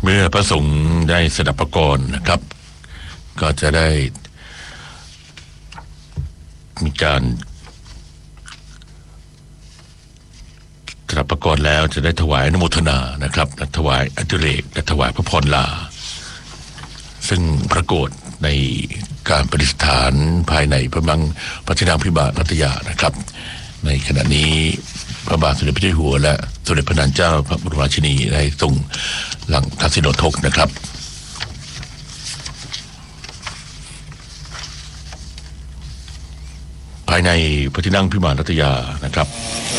เมื่อพระสงฆ์ได้สดับประกรณ์นะครับก็จะได้มีการสดับประกรณ์แล้วจะได้ถวายอนุโมทนานะครับและถวายอดิเรกและถวายพระพรลาซึ่งปรากฏในการประดิษฐานภายในพระพระที่นั่งพิบาลพัทยานะครับในขณะนี้พระบาทสมเด็จพระเจ้าอยู่หัวและสมเด็จพระนางเจ้าพระบรมราชินีได้ทรงหลังทักษิณาทกนะครับภายในพระที่นั่งพิมานรัตยานะครับ